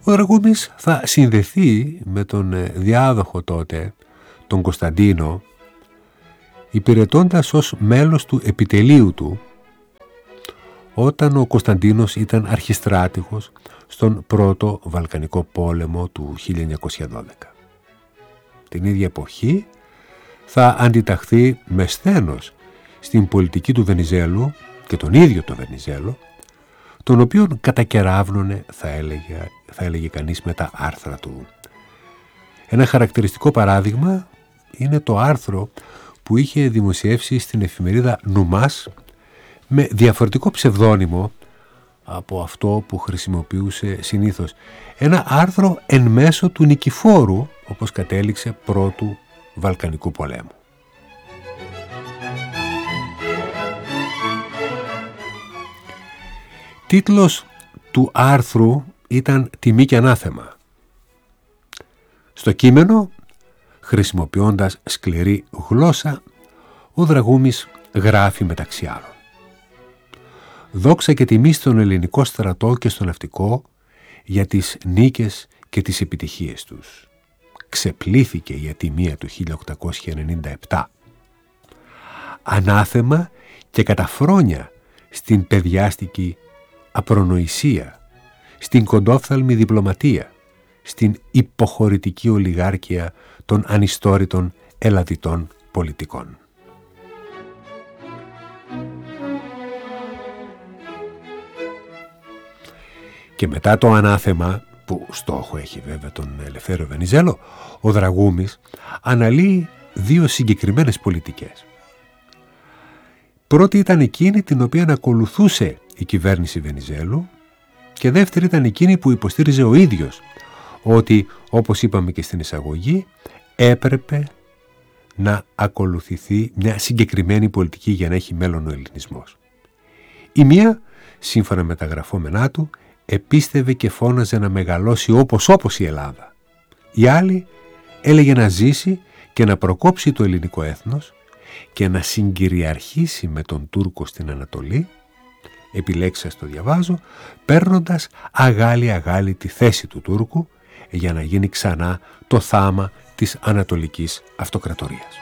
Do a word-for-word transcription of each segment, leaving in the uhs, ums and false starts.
Ο Δραγούμης θα συνδεθεί με τον διάδοχο τότε, τον Κωνσταντίνο, υπηρετώντας ως μέλος του επιτελείου του όταν ο Κωνσταντίνος ήταν αρχιστράτηγος στον πρώτο Βαλκανικό πόλεμο του χίλια εννιακόσια δώδεκα. Την ίδια εποχή θα αντιταχθεί με σθένος στην πολιτική του Βενιζέλου και τον ίδιο τον Βενιζέλο, τον οποίον κατακεράβνωνε, θα έλεγε, θα έλεγε κανείς, με τα άρθρα του. Ένα χαρακτηριστικό παράδειγμα είναι το άρθρο που είχε δημοσιεύσει στην εφημερίδα Νουμάς με διαφορετικό ψευδόνυμο από αυτό που χρησιμοποιούσε συνήθως. Ένα άρθρο εν μέσω του Νικηφόρου, όπως κατέληξε, πρώτου Βαλκανικού πολέμου. Τίτλος του άρθρου ήταν «Τιμή και ανάθεμα». Στο κείμενο, χρησιμοποιώντας σκληρή γλώσσα, ο Δραγούμης γράφει μεταξύ άλλων: «Δόξα και τιμή στον ελληνικό στρατό και στο ναυτικό για τις νίκες και τις επιτυχίες τους. Ξεπλήθηκε η ατιμία του χίλια οκτακόσια ενενήντα επτά. Ανάθεμα και καταφρόνια στην παιδιάστικη απρονοησία, στην κοντόφθαλμη διπλωματία, στην υποχωρητική ολιγάρκεια των ανιστόρητων ελαδιτών πολιτικών». Και μετά το ανάθεμα, που στόχο έχει βέβαια τον Ελευθέριο Βενιζέλο, ο Δραγούμης αναλύει δύο συγκεκριμένες πολιτικές. Πρώτη ήταν εκείνη την οποία ακολουθούσε η κυβέρνηση Βενιζέλου και δεύτερη ήταν εκείνη που υποστήριζε ο ίδιος, ότι, όπως είπαμε και στην εισαγωγή, έπρεπε να ακολουθηθεί μια συγκεκριμένη πολιτική για να έχει μέλλον ο ελληνισμός. Η μία, σύμφωνα με τα γραφόμενά του, επίστευε και φώναζε να μεγαλώσει όπως όπως η Ελλάδα. Η άλλη έλεγε να ζήσει και να προκόψει το ελληνικό έθνος και να συγκυριαρχήσει με τον Τούρκο στην Ανατολή, επιλέξας το διαβάζω, παίρνοντας αγάλη-αγάλη τη θέση του Τούρκου για να γίνει ξανά το θάμα της Ανατολικής Αυτοκρατορίας.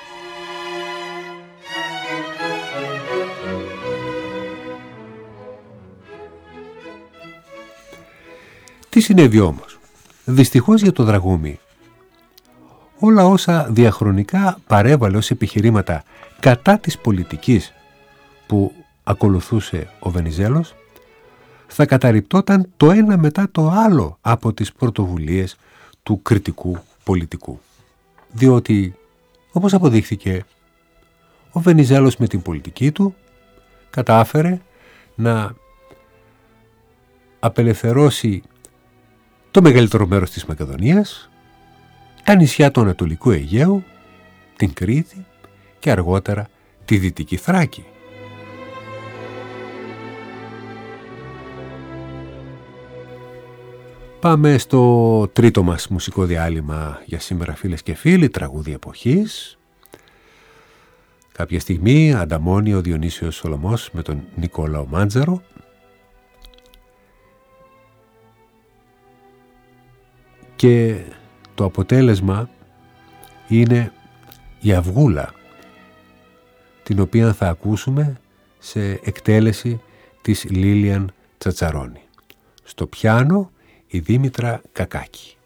Τι συνέβη όμως? Δυστυχώς για το Δραγούμη, όλα όσα διαχρονικά παρέβαλε ως επιχειρήματα κατά της πολιτικής που ακολουθούσε ο Βενιζέλος, θα καταρριπτόταν το ένα μετά το άλλο από τις πρωτοβουλίες του κριτικού πολιτικού. Διότι, όπως αποδείχθηκε, ο Βενιζέλος με την πολιτική του κατάφερε να απελευθερώσει το μεγαλύτερο μέρος της Μακεδονίας, τα νησιά του Ανατολικού Αιγαίου, την Κρήτη και αργότερα τη Δυτική Θράκη. Πάμε στο τρίτο μας μουσικό διάλειμμα για σήμερα, φίλες και φίλοι, τραγούδι εποχής. Κάποια στιγμή ανταμώνει ο Διονύσιος Σολωμός με τον Νικόλαο Μάντζαρο. Και το αποτέλεσμα είναι η Αυγούλα, την οποία θα ακούσουμε σε εκτέλεση της Λίλιαν Τσατσαρόνη. Στο πιάνο η Δήμητρα Κακάκη.